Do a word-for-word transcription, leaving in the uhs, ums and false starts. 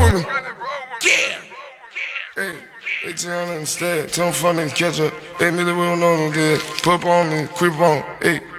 with me. Yeah. Hey, they tell them instead. Tell them fuck niggas catch up. They really don't know no dead. Put up on me, creep on. Hey.